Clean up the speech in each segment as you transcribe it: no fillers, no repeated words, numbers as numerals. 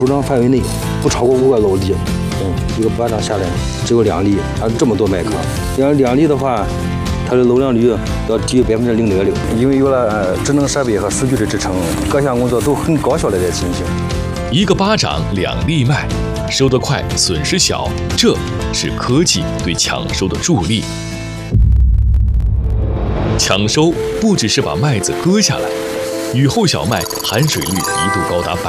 主张范围内不超过5个楼里，一个巴掌下来只有2粒，它这么多麦克，要2粒的话，它的漏量率要低于0.06%。因为有了智能设备和数据的支撑，各项工作都很高效地在进行。 一个巴掌2粒麦，收得快，损失小，这是科技对抢收的助力。抢收不只是把麦子割下来，雨后小麦含水率一度高达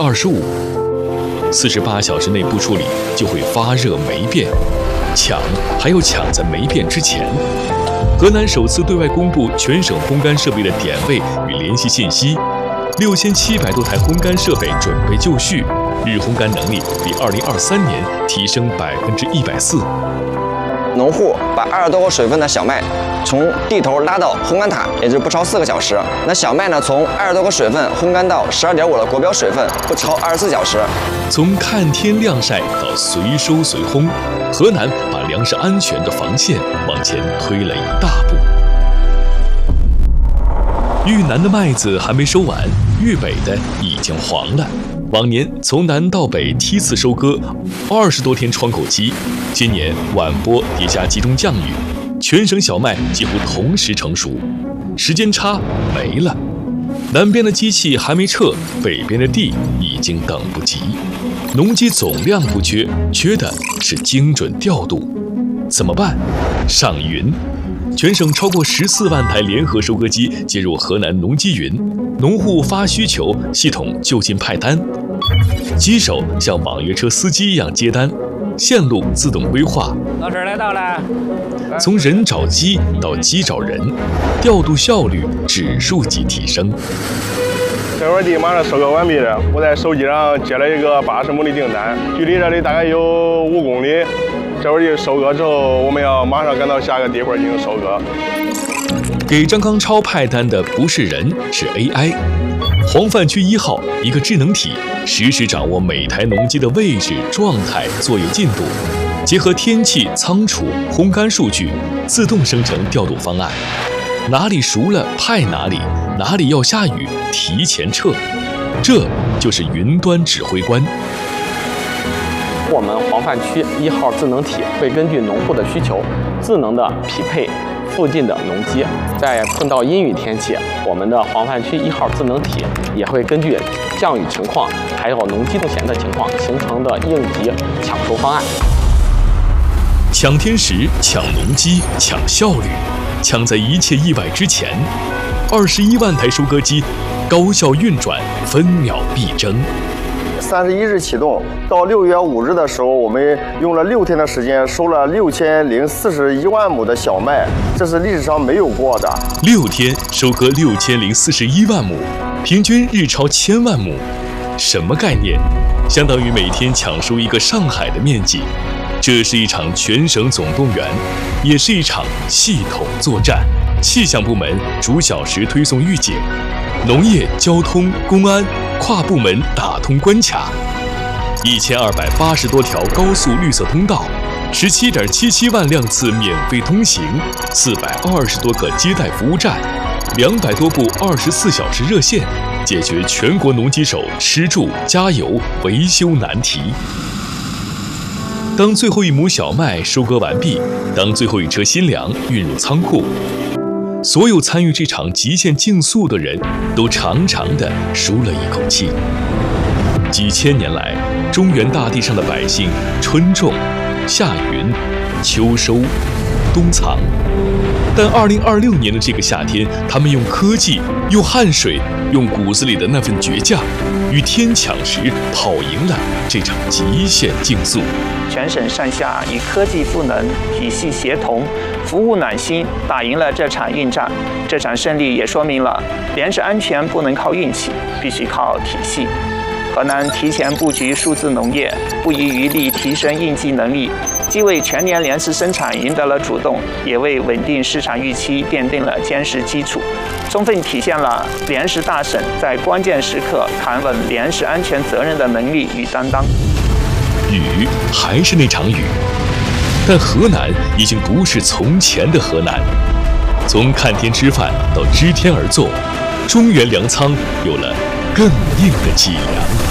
25%，48小时内不处理就会发热霉变。抢还要抢在霉变之前。河南首次对外公布全省烘干设备的点位与联系信息，6700多台烘干设备准备就绪，日烘干能力比2023年提升140%。 农户把20多个水分的小麦从地头拉到烘干塔，也就是不超4个小时。那小麦呢，从20多个水分烘干到12.5的国标水分，不超24小时。 从看天晾晒到随收随烘，河南把粮食安全的防线往前推了一大步。豫南的麦子还没收完，豫北的已经黄了。往年从南到北梯次收割，20多天窗口期，今年晚播叠加集中降雨，全省小麦几乎同时成熟，时间差没了。南边的机器还没撤，北边的地已经等不及。农机总量不缺，缺的是精准调度。怎么办？上云。全省超过14万台联合收割机接入河南农机云，农户发需求，系统就近派单，机手像网约车司机一样接单，线路自动规划。 老师来到了。 从人找机到机找人，调度效率指数级提升。 这块地马上收割完毕了，我在手机上接了一个80亩的订单，距离这里大概有5公里。这块地收割之后，我们要马上赶到下个地块进行收割。 给张康超派单的不是人，是 AI。黄泛区1号一个智能体，实时掌握每台农机的位置、状态、作业进度，结合天气、仓储、烘干数据，自动生成调度方案。哪里熟了派哪里，哪里要下雨提前撤，这就是云端指挥官。 我们黄泛区1号智能体会根据农户的需求，智能的匹配附近的农机。在碰到阴雨天气，我们的黄泛区1号智能体也会根据降雨情况，还有农机动闲的情况，形成的应急抢收方案。 抢天时，抢农机，抢效率，抢在一切意外之前。21万台收割机高效运转，分秒必争。 31日启动，到6月5日的时候，我们用了6天的时间收了6041万亩的小麦，这是历史上没有过的。 6天收割6041万亩，平均日超1000万亩，什么概念？相当于每天抢收一个上海的面积。这是一场全省总动员，也是一场系统作战。气象部门逐小时推送预警，农业、交通、公安跨部门打通关卡，1280多条高速绿色通道，17.77万辆次免费通行，420多个接待服务站，200多部24小时热线，解决全国农机手吃住、加油、维修难题。当最后一亩小麦收割完毕，当最后一车新粮运入仓库，所有参与这场极限竞速的人都长长地舒了一口气。几千年来，中原大地上的百姓春种、夏耘、秋收、冬藏，但2026年的这个夏天，他们用科技、用汗水、用骨子里的那份倔强，与天抢时跑赢了这场极限竞速。 全省上下以科技赋能、体系协同、服务暖心，打赢了这场硬仗。这场胜利也说明了粮食安全不能靠运气，必须靠体系。河南提前布局数字农业，不遗余力提升应急能力，既为全年粮食生产赢得了主动，也为稳定市场预期奠定了坚实基础，充分体现了粮食大省在关键时刻扛稳粮食安全责任的能力与担当。 雨还是那场雨，但河南已经不是从前的河南。从看天吃饭到知天而作，中原粮仓有了更硬的脊梁。